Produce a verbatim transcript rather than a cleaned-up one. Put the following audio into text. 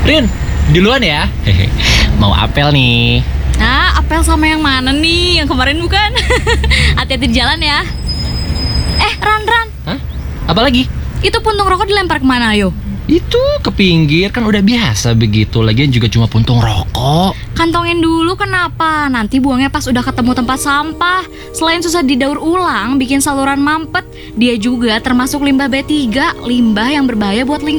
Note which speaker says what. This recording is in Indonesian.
Speaker 1: Rin, duluan ya. Hehe. Mau apel nih.
Speaker 2: Nah, apel sama yang mana nih? Yang kemarin bukan? Hati-hati di jalan ya. Eh, Ran, Ran.
Speaker 1: Hah? Apa lagi?
Speaker 2: Itu puntung rokok dilempar kemana, ayo?
Speaker 1: Itu ke pinggir, kan udah biasa begitu. Lagian juga cuma puntung rokok.
Speaker 2: Kantongin dulu kenapa? Nanti buangnya pas udah ketemu tempat sampah. Selain susah didaur ulang, bikin saluran mampet, dia juga termasuk limbah B tiga, limbah yang berbahaya buat lingkungan.